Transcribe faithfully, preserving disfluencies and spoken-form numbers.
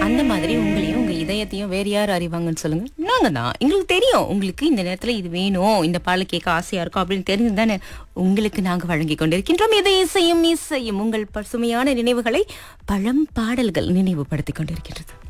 அந்த மாதிரி உங்களையும் உங்க இதயத்தையும் வேற யார் அறிவாங்கன்னு சொல்லுங்க. நாங்க தான். எங்களுக்கு தெரியும் உங்களுக்கு இந்த நேரத்துல இது வேணும், இந்த பாடல கேட்க ஆசையா இருக்கும் அப்படின்னு தெரிஞ்சு தானே உங்களுக்கு நாங்க வழங்கி கொண்டிருக்கின்றோம். இது இசையும் இசையும் உங்கள் பசுமையான நினைவுகளை பழம் பாடல்கள் நினைவுபடுத்திக் கொண்டிருக்கின்றது.